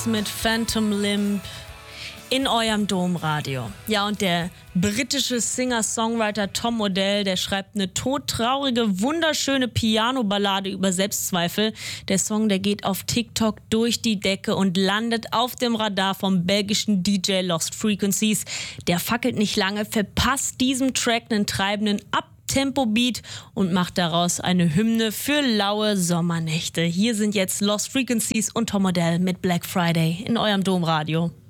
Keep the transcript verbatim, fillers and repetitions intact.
mit Phantom Limb in eurem Domradio. Ja, und der britische Singer-Songwriter Tom Odell, der schreibt eine todtraurige, wunderschöne Piano-Ballade über Selbstzweifel. Der Song, der geht auf TikTok durch die Decke und landet auf dem Radar vom belgischen D J Lost Frequencies. Der fackelt nicht lange, verpasst diesem Track einen treibenden Up-Tempo-Beat und macht daraus eine Hymne für laue Sommernächte. Hier sind jetzt Lost Frequencies und Tom Odell mit Black Friday in eurem Domradio.